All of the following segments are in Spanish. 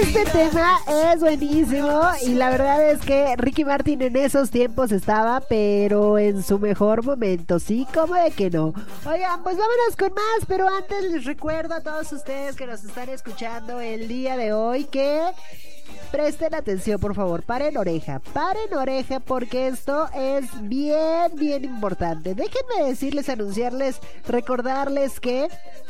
Este tema es buenísimo y la verdad es que Ricky Martin en esos tiempos estaba, pero en su mejor momento, ¿sí? ¿Cómo de que no? Oigan, pues vámonos con más, pero antes les recuerdo a todos ustedes que nos están escuchando el día de hoy que presten atención, por favor, paren oreja porque esto es bien importante. Déjenme decirles, anunciarles, recordarles que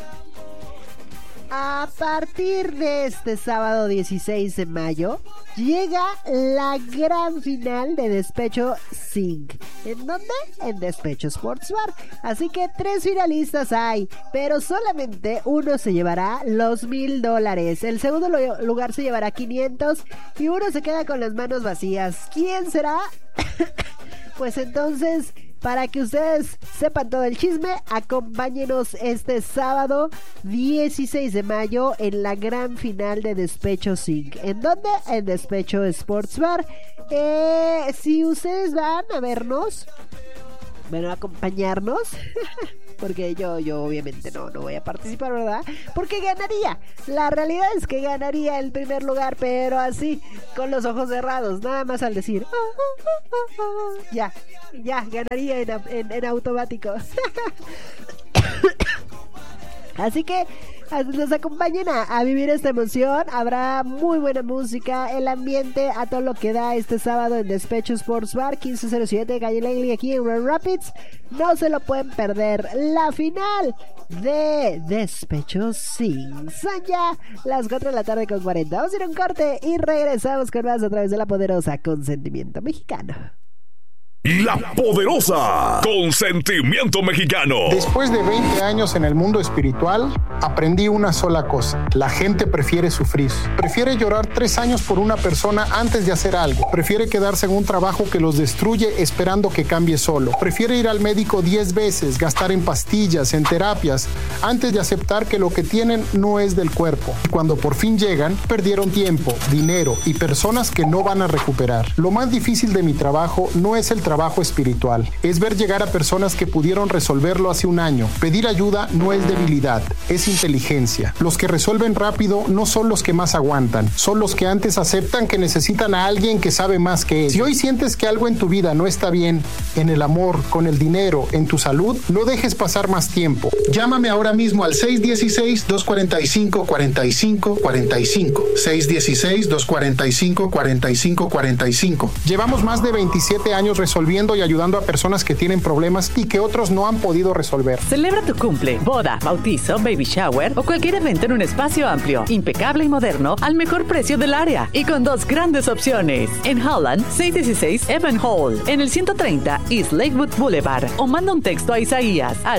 a partir de este sábado 16 de mayo llega la gran final de Despecho Sync. ¿En dónde? En Despecho Sports Bar. Así que 3 finalistas hay, pero solamente uno se llevará los $1,000. El segundo lugar se llevará 500 y uno se queda con las manos vacías. ¿Quién será? Pues entonces, para que ustedes sepan todo el chisme, acompáñenos este sábado 16 de mayo en la gran final de Despecho Sync. ¿En dónde? En Despecho Sports Bar. Si ustedes van a vernos, bueno, a acompañarnos, porque yo obviamente no voy a participar, ¿verdad? Porque ganaría. La realidad es que ganaría el primer lugar, pero así, con los ojos cerrados, nada más al decir ya, ganaría en automático. Así que nos acompañen a vivir esta emoción. Habrá muy buena música, el ambiente a todo lo que da este sábado en Despecho Sports Bar 1507 Calle Langley, aquí en Grand Rapids. No se lo pueden perder. La final de Despecho Sync. Son ya las 4 de la tarde con 40. Vamos a ir a un corte y regresamos con más a través de la poderosa Consentimiento Mexicano. La poderosa Consentimiento Mexicano. Después de 20 años en el mundo espiritual, aprendí una sola cosa. La gente prefiere sufrir. Prefiere llorar 3 años por una persona antes de hacer algo. Prefiere quedarse en un trabajo que los destruye esperando que cambie solo. Prefiere ir al médico 10 veces, gastar en pastillas, en terapias, antes de aceptar que lo que tienen no es del cuerpo. Y cuando por fin llegan, perdieron tiempo, dinero y personas que no van a recuperar. Lo más difícil de mi trabajo no es el trabajo espiritual, es ver llegar a personas que pudieron resolverlo hace un año. Pedir ayuda no es debilidad, es inteligencia. Los que resuelven rápido no son los que más aguantan, son los que antes aceptan que necesitan a alguien que sabe más que ellos. Si hoy sientes que algo en tu vida no está bien, en el amor, con el dinero, en tu salud, no dejes pasar más tiempo. Llámame ahora mismo al 616-245-4545. 616-245-4545. Llevamos más de 27 años resolviendo y ayudando a personas que tienen problemas y que otros no han podido resolver. Celebra tu cumple, boda, bautizo, baby shower o cualquier evento en un espacio amplio, impecable y moderno al mejor precio del área y con 2 grandes opciones. En Holland, 616 Evan Hall, en el 130 East Lakewood Boulevard, o manda un texto a Isaías al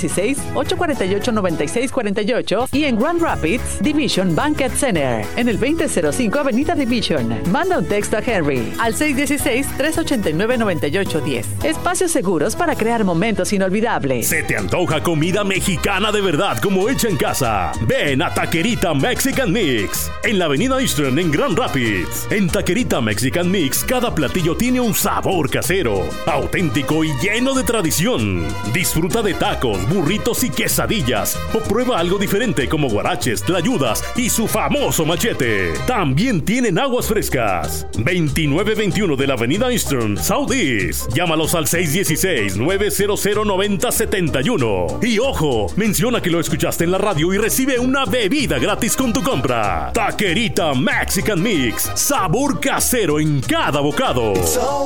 616-848-9648 y en Grand Rapids, Division Banquet Center, en el 2005 Avenida Division. Manda un texto a Henry al 616-389-9810. Espacios seguros para crear momentos inolvidables. ¿Se te antoja comida mexicana de verdad como hecha en casa? Ven a Taquerita Mexican Mix en la avenida Eastern en Grand Rapids. En Taquerita Mexican Mix cada platillo tiene un sabor casero, auténtico y lleno de tradición. Disfruta de tacos, burritos y quesadillas o prueba algo diferente como guaraches, tlayudas y su famoso machete. También tienen aguas frescas. 2921 de la avenida Eastern, Southeast. Llámalos al 616-900-9071. Y ojo, menciona que lo escuchaste en la radio y recibe una bebida gratis con tu compra. Taquerita Mexican Mix, sabor casero en cada bocado.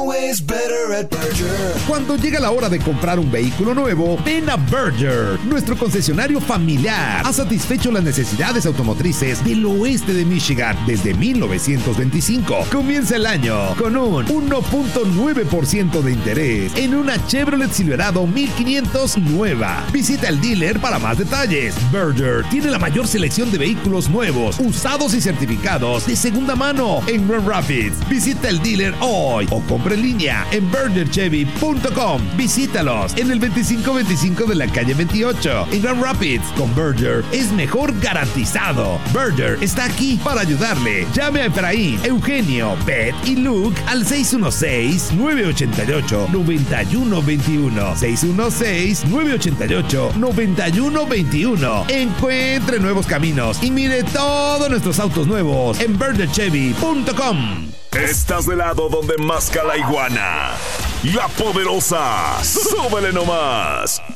Cuando llega la hora de comprar un vehículo nuevo, ven a Berger, nuestro concesionario familiar. Ha satisfecho las necesidades automotrices del oeste de Michigan desde 1925. Comienza el año con un 1.9% de interés en una Chevrolet Silverado 1500 nueva. Visita el dealer para más detalles. Berger tiene la mayor selección de vehículos nuevos, usados y certificados de segunda mano en Grand Rapids. Visita el dealer hoy o compra en línea en bergerchevy.com. Visítalos en el 2525 de la calle 28 en Grand Rapids. Con Berger es mejor garantizado. Berger está aquí para ayudarle. Llame a Efraín, Eugenio, Beth y Luke al 616-980 616-988-9121. 616-988-9121. Encuentre nuevos caminos y mire todos nuestros autos nuevos en BurgerChevy.com. Estás del lado donde masca la iguana. La poderosa. Súbele nomás.